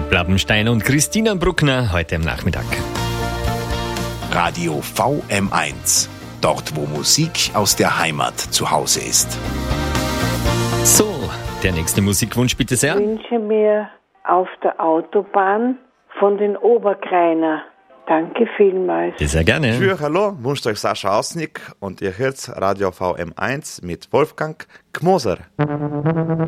Blabbenstein und Christina Bruckner heute am Nachmittag. Radio VM1. Dort, wo Musik aus der Heimat zu Hause ist. So, der nächste Musikwunsch bitte sehr. Ich wünsche mir auf der Autobahn von den Oberkreiner. Danke vielmals. Sehr gerne. Tschüss, hallo, wünscht euch Sascha Ausnick und ihr hört Radio VM1 mit Wolfgang Gmoser.